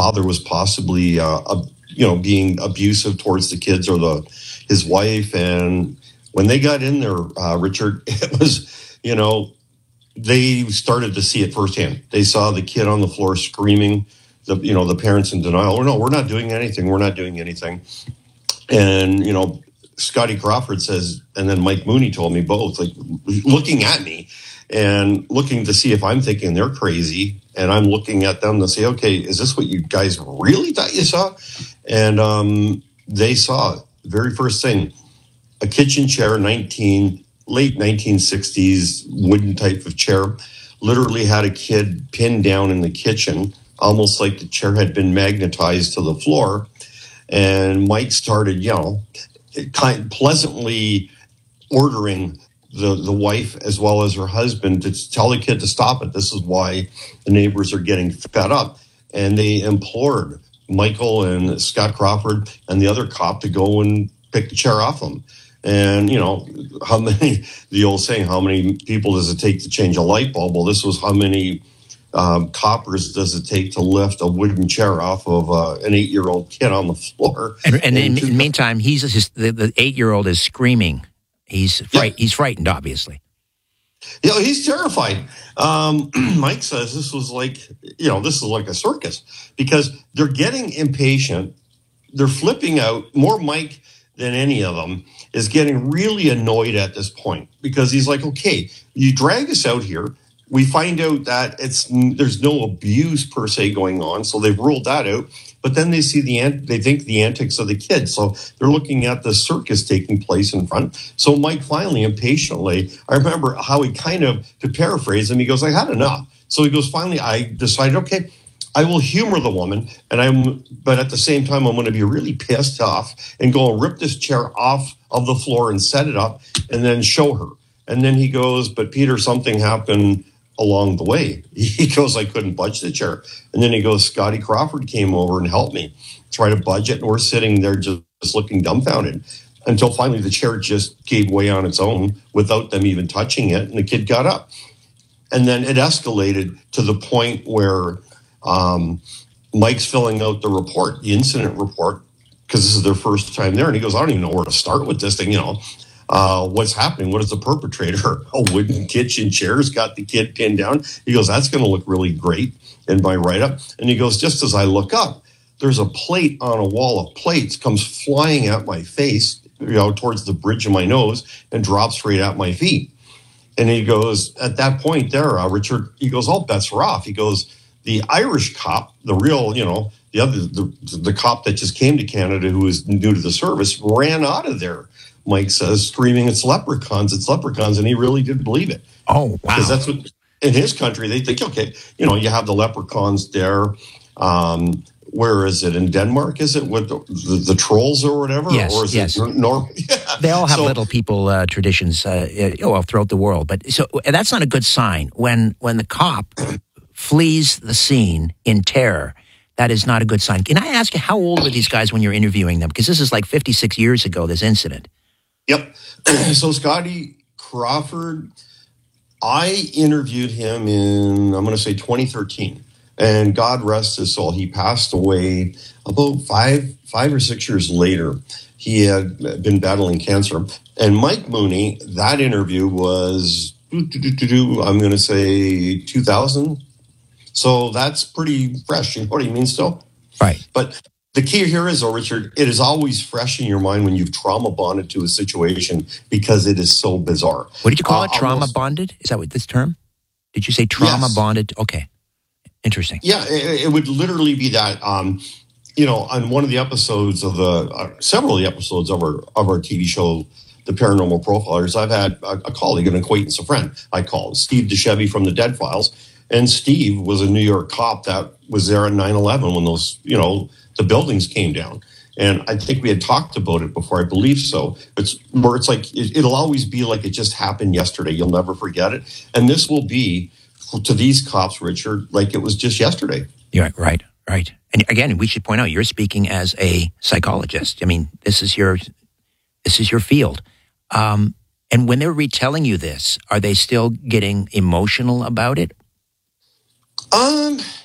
father was possibly, being abusive towards the kids or his wife. And when they got in there, Richard, it was, they started to see it firsthand. They saw the kid on the floor screaming, the parents in denial. Oh, no, we're not doing anything. We're not doing anything. And, Scotty Crawford says, and then Mike Mooney told me both, like looking at me and looking to see if I'm thinking they're crazy. And I'm looking at them to say, okay, is this what you guys really thought you saw? And they saw it. Very first thing, a kitchen chair, late 1960s, wooden type of chair, literally had a kid pinned down in the kitchen, almost like the chair had been magnetized to the floor. And Mike started, pleasantly ordering the wife as well as her husband to tell the kid to stop it. This is why the neighbors are getting fed up. And they implored Michael and Scott Crawford and the other cop to go and pick the chair off them. And, the old saying, how many people does it take to change a light bulb? Well, this was how many coppers does it take to lift a wooden chair off of an 8-year-old kid on the floor? And in the meantime, the 8-year-old is screaming. He's frightened, obviously. Yeah, he's terrified. Mike says this was like a circus because they're getting impatient. They're flipping out. More Mike than any of them is getting really annoyed at this point because he's like, okay, you drag us out here. We find out that there's no abuse per se going on, so they've ruled that out. But then they see they think the antics of the kids, so they're looking at the circus taking place in front. So Mike finally, impatiently, I remember how he kind of, to paraphrase him, he goes, "I had enough." So he goes, finally, I decided, okay, I will humor the woman, but at the same time, I'm going to be really pissed off and go and rip this chair off of the floor and set it up and then show her. And then he goes, "But Peter, something happened along the way." He goes, "I couldn't budge the chair." And then he goes, "Scotty Crawford came over and helped me try to budge it." And we're sitting there just looking dumbfounded until finally the chair just gave way on its own without them even touching it. And the kid got up. And then it escalated to the point where Mike's filling out the incident report, because this is their first time there. And he goes, "I don't even know where to start with this thing, what's happening? What is the perpetrator? A wooden kitchen chair's got the kid pinned down." He goes, "That's going to look really great in my write-up." And he goes, just as I look up, there's a plate on a wall of plates comes flying at my face, towards the bridge of my nose and drops right at my feet. And he goes, at that point there, Richard, he goes, all bets are off. He goes, the Irish cop, the real, the cop that just came to Canada who was new to the service, ran out of there, Mike says, screaming, "It's leprechauns, it's leprechauns." And he really did believe it. Oh, wow. Because that's what, in his country, they think, okay, you have the leprechauns there. Where is it? In Denmark, is it with the trolls or whatever? Yes, or is yes. It Norway? Yeah. They all have little people traditions throughout the world. But so that's not a good sign. When the cop flees the scene in terror, that is not a good sign. Can I ask you, how old were these guys when you're interviewing them? Because this is like 56 years ago, this incident. Yep. So Scotty Crawford, I interviewed him in, I'm going to say 2013. And God rest his soul, he passed away about five or 6 years later. He had been battling cancer. And Mike Mooney, that interview was, I'm going to say 2000. So that's pretty fresh. You know what I mean still? Right. But the key here is, Richard, it is always fresh in your mind when you've trauma bonded to a situation because it is so bizarre. What did you call it? Trauma bonded? Is that what this term? Did you say trauma bonded? Okay. Interesting. Yeah, it would literally be that. On one of the episodes of several of the episodes of our TV show, The Paranormal Profilers, I've had a colleague, an acquaintance, a friend I called, Steve DeChevy from the Dead Files. And Steve was a New York cop that was there on 9/11 when those, the buildings came down. And I think we had talked about it before, I believe so. It's like, it'll always be like it just happened yesterday. You'll never forget it. And this will be, to these cops, Richard, like it was just yesterday. Yeah, right. And again, we should point out, you're speaking as a psychologist. I mean, this is your field. And when they're retelling you this, are they still getting emotional about it?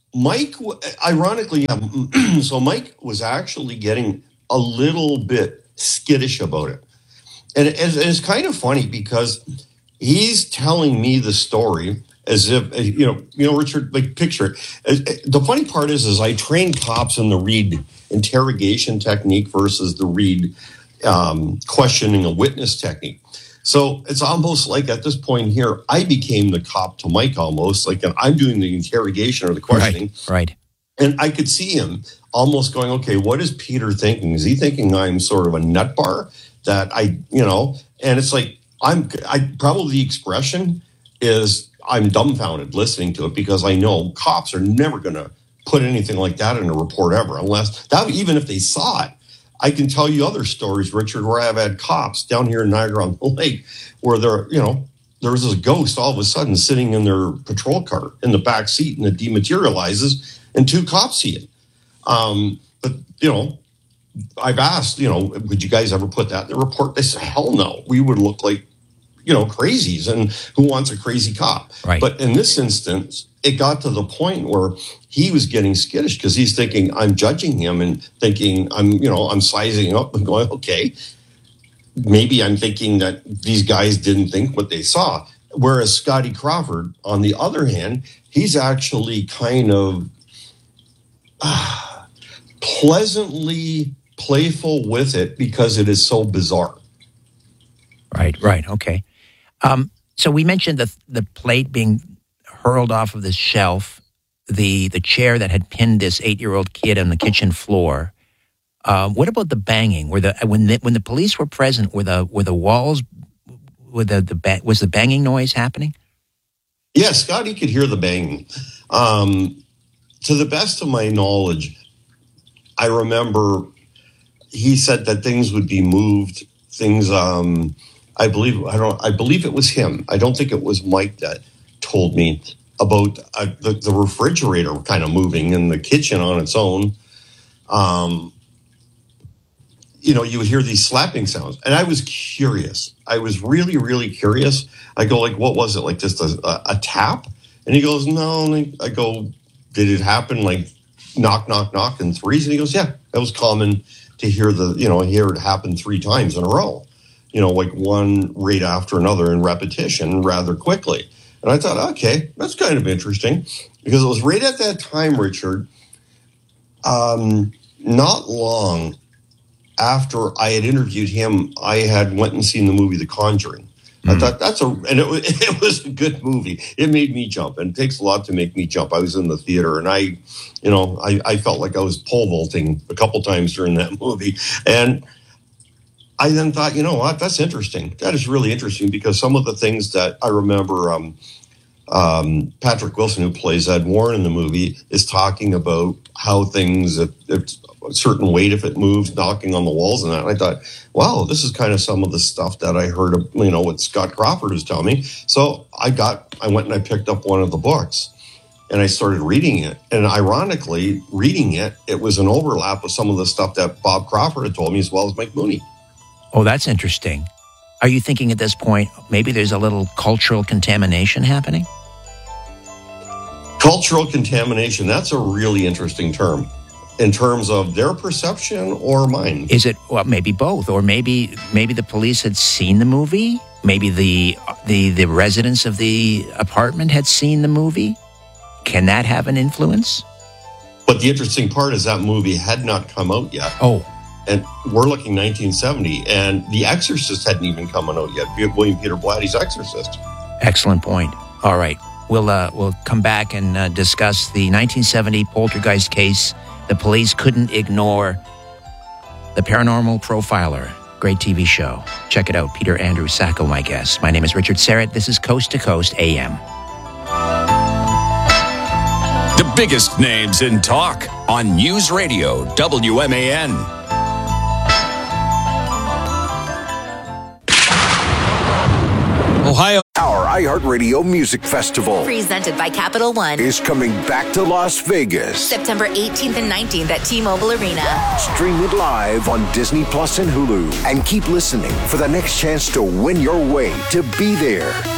Mike, ironically, so Mike was actually getting a little bit skittish about it. And it's kind of funny because he's telling me the story as if, Richard, like, picture it. The funny part is I trained cops in the Reed interrogation technique versus the Reed questioning a witness technique. So it's almost like at this point here, I became the cop to Mike almost, like I'm doing the interrogation or the questioning. Right. And I could see him almost going, okay, what is Peter thinking? Is he thinking I'm sort of a nut bar that and it's like, probably the expression is I'm dumbfounded listening to it because I know cops are never going to put anything like that in a report ever, even if they saw it. I can tell you other stories, Richard, where I've had cops down here in Niagara-on-the-Lake where there was this ghost all of a sudden sitting in their patrol car in the back seat and it dematerializes and 2 cops see it. But I've asked, would you guys ever put that in the report? They said, hell no. We would look like, crazies, and who wants a crazy cop? Right. But in this instance, it got to the point where he was getting skittish because he's thinking I'm judging him and thinking I'm sizing up and going, okay, maybe I'm thinking that these guys didn't think what they saw. Whereas Scotty Crawford, on the other hand, he's actually kind of pleasantly playful with it because it is so bizarre. Right. Okay. So we mentioned the plate being hurled off of the shelf, the chair that had pinned this 8-year-old kid on the kitchen floor. What about the banging? When the police were present, were the walls, was the banging noise happening? Yeah, Scotty could hear the banging. To the best of my knowledge, I remember he said that things would be moved. Things, I believe it was him. I don't think it was Mike that told me about the refrigerator kind of moving in the kitchen on its own. You would hear these slapping sounds. And I was curious. I was really, really curious. I go, like, what was it? Like just a tap? And he goes, no. And I go, did it happen like knock, knock, knock in threes? And he goes, yeah, that was common to hear hear it happen 3 times in a row. Like one right after another in repetition rather quickly. And I thought, okay, that's kind of interesting because it was right at that time, Richard, not long after I had interviewed him, I had went and seen the movie The Conjuring. I thought it was a good movie. It made me jump, and it takes a lot to make me jump. I was in the theater, and I felt like I was pole vaulting a couple times during that movie. And I then thought, you know what, that's interesting. That is really interesting because some of the things that I remember, Patrick Wilson, who plays Ed Warren in the movie, is talking about how things, it's a certain weight if it moves, knocking on the walls and that. And I thought, wow, this is kind of some of the stuff that I heard of, what Scott Crawford was telling me. So I went and I picked up one of the books and I started reading it. And ironically, reading it, it was an overlap with some of the stuff that Bob Crawford had told me as well as Mike Mooney. Oh, that's interesting. Are you thinking at this point, maybe there's a little cultural contamination happening? Cultural contamination, that's a really interesting term. In terms of their perception or mine? Is it, well, maybe both, or maybe the police had seen the movie? Maybe the residents of the apartment had seen the movie? Can that have an influence? But the interesting part is that movie had not come out yet. Oh. And we're looking 1970, and The Exorcist hadn't even come out yet. William Peter Blatty's Exorcist. Excellent point. All right. We'll come back and discuss the 1970 poltergeist case. The police couldn't ignore The Paranormal Profiler. Great TV show. Check it out. Peter Andrew Sacco, my guest. My name is Richard Serrett. This is Coast to Coast AM. The biggest names in talk on News Radio WMAN. Ohio. Our iHeartRadio Music Festival, presented by Capital One, is coming back to Las Vegas. September 18th and 19th at T-Mobile Arena. Stream it live on Disney Plus and Hulu. And keep listening for the next chance to win your way to be there.